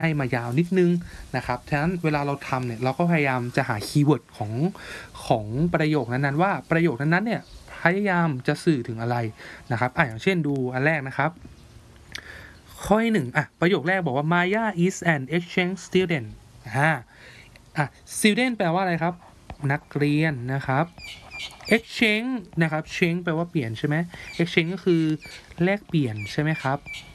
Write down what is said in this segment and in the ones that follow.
ให้มายาวนิดนึงนะครับฉะนั้นเวลาเราทำเนี่ยเราก็พยายามจะหาคีย์เวิร์ดของประโยคนั้นๆว่าประโยคนั้นๆเนี่ยพยายามจะสื่อถึงอะไรนะครับอย่างเช่นดูอันแรกนะครับข้อที่1ประโยคแรกบอกว่า Maya is an exchange student student แปลว่าอะไรครับนักเรียนนะครับ exchange นะครับ change แปลว่าเปลี่ยนใช่ไหม exchange ก็คือแลกเปลี่ยนใช่ไหมครับ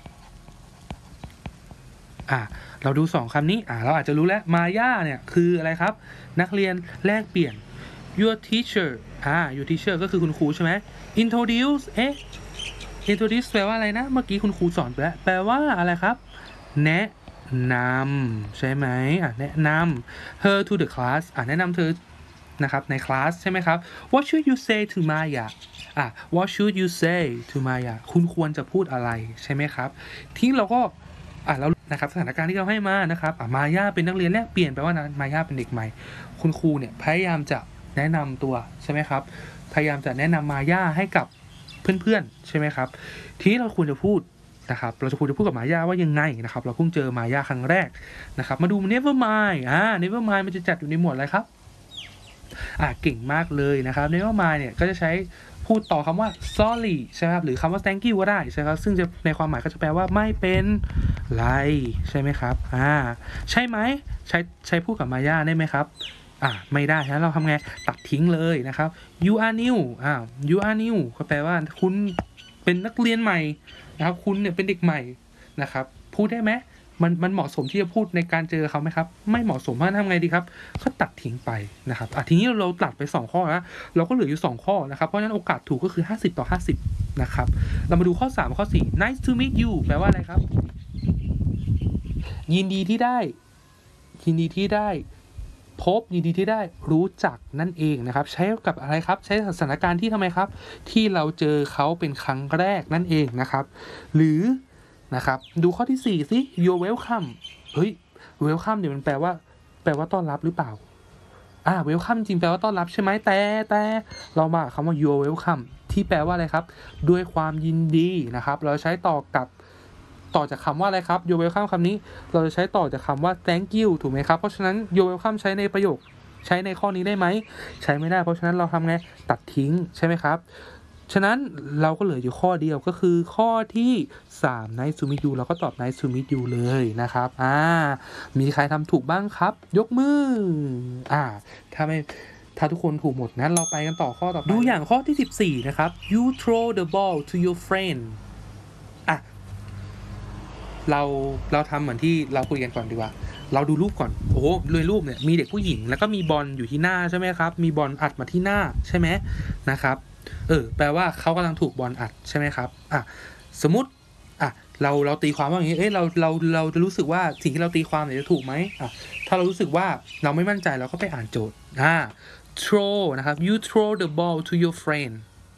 เราดู2คำนี้เราอาจจะรู้แล้ว Maya เนี่ยคืออะไรครับนักเรียนแลกเปลี่ยน your teacher your teacher ก็คือคุณครูใช่ไหม introduce introduce แปลว่าอะไรนะเมื่อกี้คุณครูสอนไปแล้วแปลว่าอะไรครับแนะนำใช่ไหมแนะนำ her to the class แนะนำเธอนะครับในคลาสใช่ไหมครับ what should you say to Maya what should you say to Maya คุณควรจะพูดอะไรใช่ไหมครับที่เราก็แล้วนะครับสถานการณ์ที่เราให้มานะครับMayaเป็นนักเรียนแลกเปลี่ยนแปลว่าMayaเป็นเด็กใหม่คุณครูเนี่ยพยายามจะแนะนำตัวใช่ไหมครับพยายามจะแนะนำMayaให้กับเพื่อนๆใช่ไหมครับทีนี้เราควรจะพูดนะครับเราจะควรจะพูดกับMayaว่ายังไงนะครับเราเพิ่งเจอMayaครั้งแรกนะครับมาดู never mind never mind มันจะจัดอยู่ในหมวดอะไรครับเก่งมากเลยนะครับ never mind เนี่ยก็จะใช้พูดต่อคำว่า sorry ใช่ไหมครับหรือคำว่า thank you ก็ได้ใช่ครับซึ่งจะในความหมายก็จะแปลว่าไม่เป็นไรใช่ไหมครับใช่ไหมใช้พูดกับMayaได้ไหมครับไม่ได้ฉะนั้นเราทำไงตัดทิ้งเลยนะครับ you are new you are new ก็แปลว่าคุณเป็นนักเรียนใหม่นะครับคุณเนี่ยเป็นเด็กใหม่นะครับพูดได้ไหมมันเหมาะสมที่จะพูดในการเจอเขาไหมครับไม่เหมาะสมทำไงดีครับก็ตัดทิ้งไปนะครับทีนี้เราตัดไป2ข้อแล้วเราก็เหลืออยู่2ข้อนะครับเพราะฉะนั้นโอกาสถูกก็คือ50/50นะครับเรามาดูข้อ3ข้อ4 nice to meet you แปลว่าอะไรครับยินดีที่ได้พบยินดีที่ได้รู้จักนั่นเองนะครับใช้กับอะไรครับใช้สถานการณ์ที่ทำไมครับที่เราเจอเขาเป็นครั้งแรกนั่นเองนะครับหรือนะครับดูข้อที่4สิ you're welcome welcome เนี่ยมันแปลว่าต้อนรับหรือเปล่าwelcome จริงแปลว่าต้อนรับใช่ไหมแต่เรามาคำว่า you're welcome ที่แปลว่าอะไรครับด้วยความยินดีนะครับเราใช้ต่อจากคำว่าอะไรครับ you're welcome คำนี้เราจะใช้ต่อจากคำว่า thank you ถูกไหมครับเพราะฉะนั้น you're welcome ใช้ในประโยคใช้ในข้อนี้ได้ไหมใช้ไม่ได้เพราะฉะนั้นเราทำไงตัดทิ้งใช่ไหมครับฉะนั้นเราก็เหลืออยู่ข้อเดียวก็คือข้อที่3 nice to meet you เราก็ตอบ nice to meet you เลยนะครับมีใครทำถูกบ้างครับยกมือถ้าทุกคนถูกหมดงั้นเราไปกันต่อข้อต่อไปดูอย่างข้อที่14นะครับ you throw the ball to your friendเราทำเหมือนที่เราคุยกันก่อนดีกว่าเราดูรูปก่อนในรูปเนี่ยมีเด็กผู้หญิงแล้วก็มีบอลอยู่ที่หน้าใช่ไหมครับมีบอลอัดมาที่หน้าใช่ไหมนะครับแปลว่าเขากำลังถูกบอลอัดใช่ไหมครับสมมุติเราตีความว่าอย่างนี้เราจะรู้สึกว่าสิ่งที่เราตีความเนี่ยจะถูกไหมถ้าเรารู้สึกว่าเราไม่มั่นใจเราก็ไปอ่านโจทย์throw นะครับ you throw the ball to your friend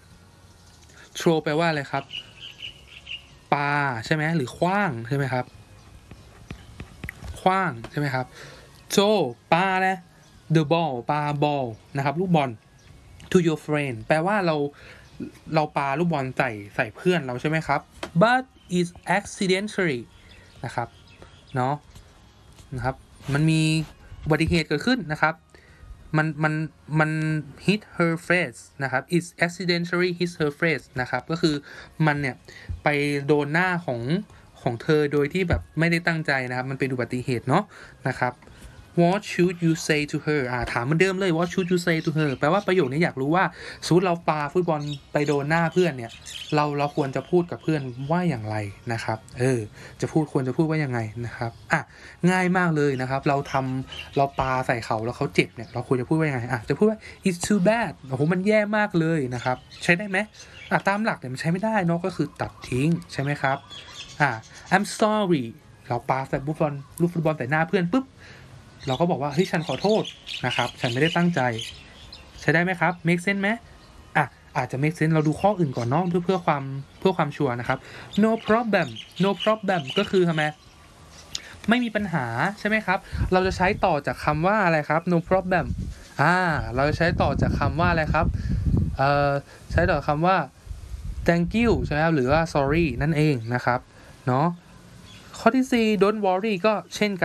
throw แปลว่าอะไรครับปาใช่ไหมหรือขว้างใช่ไหมครับขว้างใช่ไหมครับโจปานะ the ball ปาบอลนะครับลูกบอล to your friend แปลว่าเราปาลูกบอลใส่เพื่อนเราใช่ไหมครับ but is accidentally นะครับเนาะนะครับมันมีอุบัติเหตุเกิดขึ้นนะครับมัน hit her face นะครับ is accidentally hit her face นะครับก็คือมันเนี่ยไปโดนหน้าของเธอโดยที่แบบไม่ได้ตั้งใจนะครับมันเป็นอุบัติเหตุเนาะนะครับ what should you say to her ถามเหมือนเดิมเลย what should you say to her แปลว่าประโยคนี้อยากรู้ว่าสมมุติเราปาฟุตบอลไปโดนหน้าเพื่อนเนี่ยเราควรจะพูดกับเพื่อนว่าอย่างไรนะครับควรจะพูดว่ายังไงนะครับง่ายมากเลยนะครับเราปาใส่เขาแล้วเขาเจ็บเนี่ยเราควรจะพูดว่ายังไงจะพูดว่า it's too bad มันแย่มากเลยนะครับใช้ได้ไหมตามหลักเนี่ยมันใช้ไม่ได้เนาะก็คือตัดทิ้งใช่ไหมครับI'm sorry เราปาใส่ลูกฟุตบอลใส่หน้าเพื่อนปุ๊บเราก็บอกว่าเฮ้ยฉันขอโทษนะครับฉันไม่ได้ตั้งใจใช้ได้ไหมครับ make sense ไหมอาจจะ make sense เราดูข้ออื่นก่อนเนาะเพื่อความชัวร์นะครับ no problem ก็คือทำไมไม่มีปัญหาใช่ไหมครับเราจะใช้ต่อจากคำว่าอะไรครับ no problem เราจะใช้ต่อจากคำว่าอะไรครับใช้ต่อคำว่า thank you ใช่ไหมครับหรือว่า sorry นั่นเองนะครับเนาะข้อที่4 don't worry ก็เช่นกัน